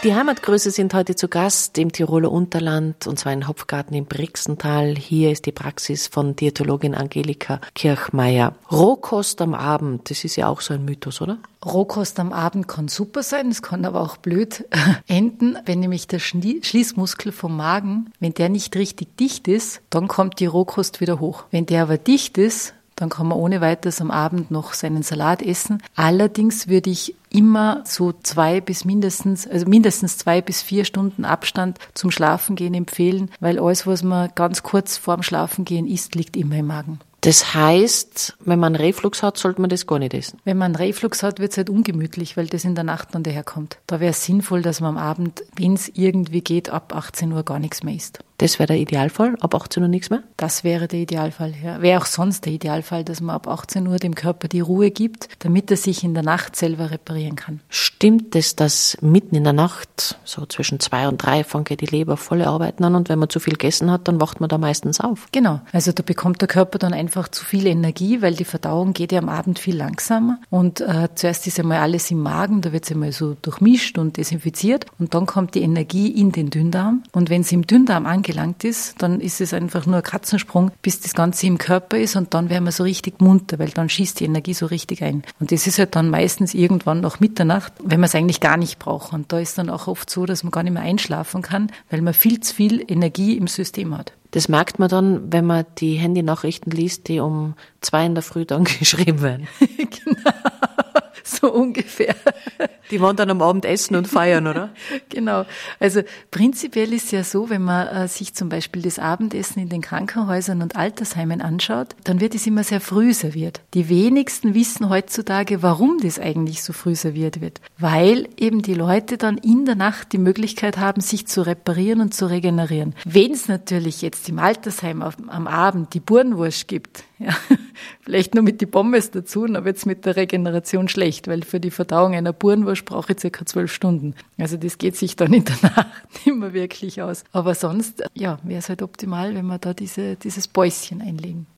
Die Heimatgrüße sind heute zu Gast im Tiroler Unterland, und zwar in Hopfgarten im Brixental. Hier ist die Praxis von Diätologin Angelika Kirchmeier. Rohkost am Abend, das ist ja auch so ein Mythos, oder? Rohkost am Abend kann super sein, es kann aber auch blöd enden. Wenn nämlich der Schließmuskel vom Magen, wenn der nicht richtig dicht ist, dann kommt die Rohkost wieder hoch. Wenn der aber dicht ist, dann kann man ohne weiteres am Abend noch seinen Salat essen. Allerdings würde ich immer so mindestens 2 bis 4 Stunden Abstand zum Schlafengehen empfehlen, weil alles, was man ganz kurz vorm Schlafengehen isst, liegt immer im Magen. Das heißt, wenn man Reflux hat, sollte man das gar nicht essen? Wenn man Reflux hat, wird es halt ungemütlich, weil das in der Nacht dann daherkommt. Da wäre es sinnvoll, dass man am Abend, wenn es irgendwie geht, ab 18 Uhr gar nichts mehr isst. Das wäre der Idealfall, ab 18 Uhr nichts mehr? Das wäre der Idealfall, ja. Wäre auch sonst der Idealfall, dass man ab 18 Uhr dem Körper die Ruhe gibt, damit er sich in der Nacht selber reparieren kann. Stimmt es, dass mitten in der Nacht, so zwischen 2 und 3, fängt die Leber volle Arbeiten an, und wenn man zu viel gegessen hat, dann wacht man da meistens auf? Genau, also da bekommt der Körper dann einfach zu viel Energie, weil die Verdauung geht ja am Abend viel langsamer, und zuerst ist einmal alles im Magen, da wird es einmal so durchmischt und desinfiziert, und dann kommt die Energie in den Dünndarm, und wenn sie im Dünndarm angelangt ist, dann ist es einfach nur ein Katzensprung, bis das Ganze im Körper ist, und dann werden wir so richtig munter, weil dann schießt die Energie so richtig ein. Und das ist halt dann meistens irgendwann nach Mitternacht, wenn man es eigentlich gar nicht braucht. Und da ist dann auch oft so, dass man gar nicht mehr einschlafen kann, weil man viel zu viel Energie im System hat. Das merkt man dann, wenn man die Handynachrichten liest, die um 2 in der Früh dann geschrieben werden. Genau. So ungefähr. Die wollen dann am Abend essen und feiern, oder? Genau. Also prinzipiell ist es ja so, wenn man sich zum Beispiel das Abendessen in den Krankenhäusern und Altersheimen anschaut, dann wird es immer sehr früh serviert. Die wenigsten wissen heutzutage, warum das eigentlich so früh serviert wird. Weil eben die Leute dann in der Nacht die Möglichkeit haben, sich zu reparieren und zu regenerieren. Wenn es natürlich jetzt im Altersheim am Abend die Burenwurst gibt, ja, vielleicht nur mit die Pommes dazu, dann wird es mit der Regeneration schlecht, weil für die Verdauung einer Burenwurst brauche ich ca. 12 Stunden. Also das geht sich dann in der Nacht nicht mehr wirklich aus. Aber sonst, ja, wäre es halt optimal, wenn wir da dieses Päuschen einlegen.